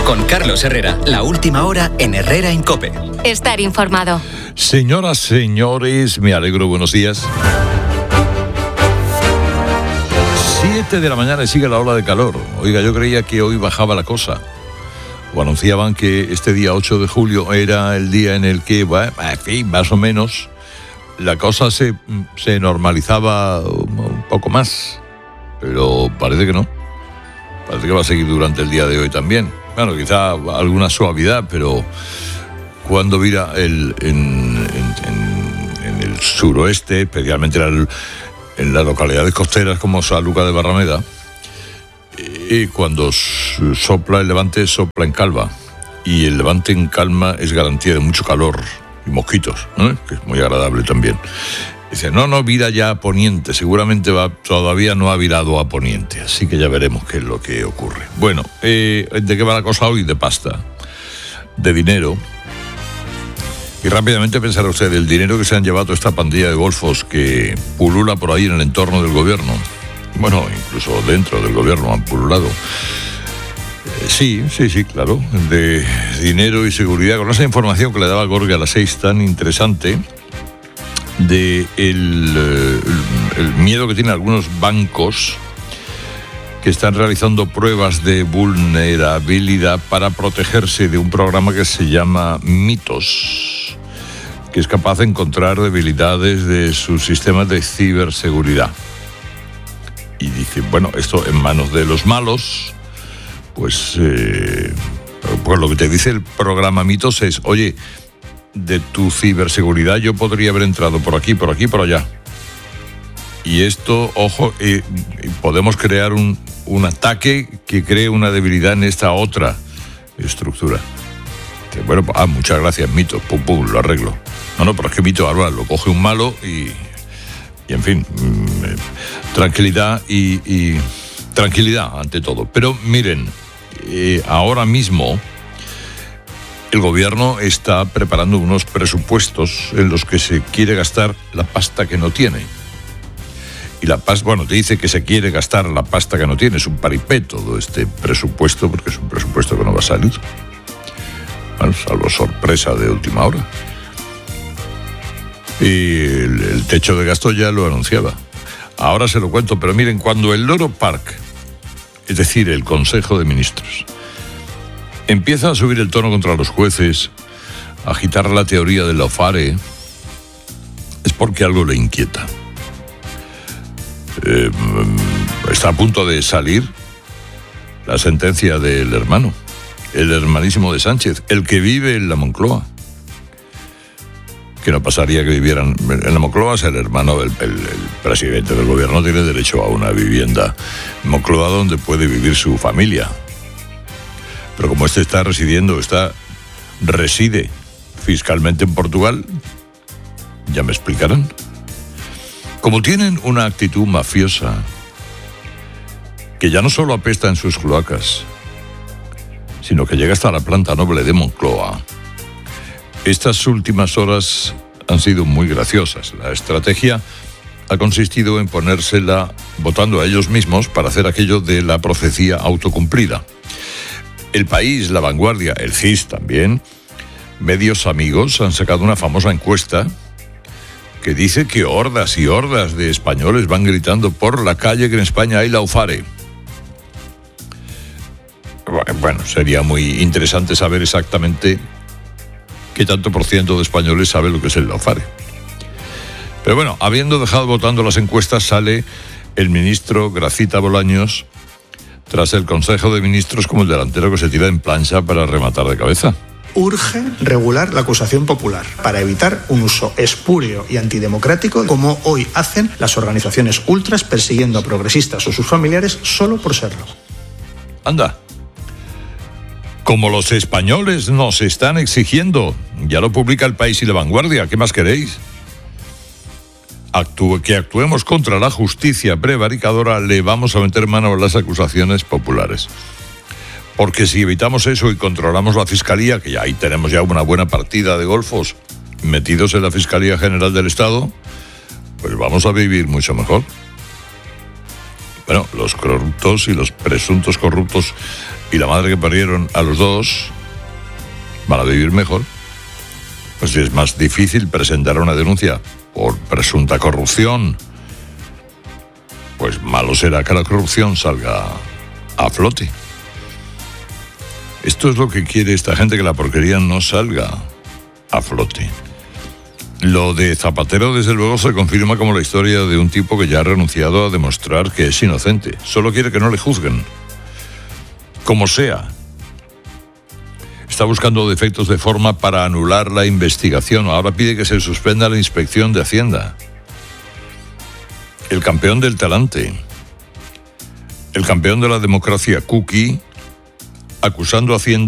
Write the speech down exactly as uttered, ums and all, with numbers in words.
Con Carlos Herrera, la última hora en Herrera en COPE. Estar informado. Señoras, señores, me alegro, buenos días. Siete de la mañana y sigue la ola de calor. Oiga, yo creía que hoy bajaba la cosa. O anunciaban que este día ocho de julio era el día en el que, bueno, en fin, más o menos, la cosa se, se normalizaba un poco más. Pero parece que no. Parece que va a seguir durante el día de hoy también. Bueno, quizá alguna suavidad, pero cuando vira el, en, en, en el suroeste, especialmente en, el, en las localidades costeras como Sanlúcar de Barrameda, y cuando sopla el levante, sopla en calma. Y el levante en calma es garantía de mucho calor y mosquitos, ¿no? Que es muy agradable también. Dice, no, no, vira ya a poniente, seguramente va, todavía no ha virado a poniente, así que ya veremos qué es lo que ocurre. Bueno, eh, ¿de qué va la cosa hoy? De pasta, de dinero. Y rápidamente pensará usted, el dinero que se han llevado esta pandilla de golfos que pulula por ahí en el entorno del gobierno. Bueno, incluso dentro del gobierno han pululado. Eh, sí, sí, sí, claro, de dinero y seguridad. Con esa información que le daba Gorga a las seis tan interesante, de el, el, el miedo que tienen algunos bancos que están realizando pruebas de vulnerabilidad para protegerse de un programa que se llama Mitos, que es capaz de encontrar debilidades de sus sistemas de ciberseguridad. Y dice, bueno, esto en manos de los malos, pues, eh, pues lo que te dice el programa Mitos es, oye, de tu ciberseguridad yo podría haber entrado por aquí, por aquí, por allá. Y esto, ojo, eh, podemos crear un, un ataque que cree una debilidad en esta otra estructura. Bueno, ah, muchas gracias, Mito, pum, pum, lo arreglo. No, no, pero es que Mito ahora lo coge un malo y, y en fin, mmm, tranquilidad y, y tranquilidad ante todo. Pero miren, eh, ahora mismo el gobierno está preparando unos presupuestos en los que se quiere gastar la pasta que no tiene. Y la pasta, bueno, te dice que se quiere gastar la pasta que no tiene. Es un paripé todo este presupuesto, porque es un presupuesto que no va a salir. Bueno, salvo sorpresa de última hora. Y el, el techo de gasto ya lo anunciaba. Ahora se lo cuento, pero miren, cuando el Loro Park, es decir, el Consejo de Ministros, empieza a subir el tono contra los jueces, a agitar la teoría del lawfare, es porque algo le inquieta. Eh, está a punto de salir la sentencia del hermano, el hermanísimo de Sánchez, el que vive en la Moncloa. Que no pasaría que vivieran en la Moncloa, es el hermano del el, el presidente del gobierno, tiene derecho a una vivienda en Moncloa donde puede vivir su familia. Pero como este está residiendo, está reside fiscalmente en Portugal, ya me explicarán. Como tienen una actitud mafiosa, que ya no solo apesta en sus cloacas, sino que llega hasta la planta noble de Moncloa, estas últimas horas han sido muy graciosas. La estrategia ha consistido en ponérsela votando a ellos mismos para hacer aquello de la profecía autocumplida. El País, La Vanguardia, el C I S también, medios amigos han sacado una famosa encuesta que dice que hordas y hordas de españoles van gritando por la calle que en España hay lawfare. Bueno, sería muy interesante saber exactamente qué tanto por ciento de españoles sabe lo que es el lawfare. Pero bueno, habiendo dejado votando las encuestas, sale el ministro Gracita Bolaños tras el Consejo de Ministros como el delantero que se tira en plancha para rematar de cabeza. Urge regular la acusación popular para evitar un uso espúreo y antidemocrático como hoy hacen las organizaciones ultras persiguiendo a progresistas o sus familiares solo por serlo. Anda. Como los españoles nos están exigiendo, ya lo publica El País y La Vanguardia, ¿qué más queréis? Actúe, que actuemos contra la justicia prevaricadora, le vamos a meter mano a las acusaciones populares. Porque si evitamos eso y controlamos la Fiscalía, que ya ahí tenemos ya una buena partida de golfos metidos en la Fiscalía General del Estado, pues vamos a vivir mucho mejor. Bueno, los corruptos y los presuntos corruptos y la madre que perdieron a los dos van a vivir mejor. Pues si es más difícil presentar una denuncia por presunta corrupción, pues malo será que la corrupción salga a flote. Esto es lo que quiere esta gente, que la porquería no salga a flote. Lo de Zapatero, desde luego, se confirma como la historia de un tipo que ya ha renunciado a demostrar que es inocente. Solo quiere que no le juzguen. Como sea. Está buscando defectos de forma para anular la investigación. Ahora pide que se suspenda la inspección de Hacienda. El campeón del talante. El campeón de la democracia cookie, acusando a Hacienda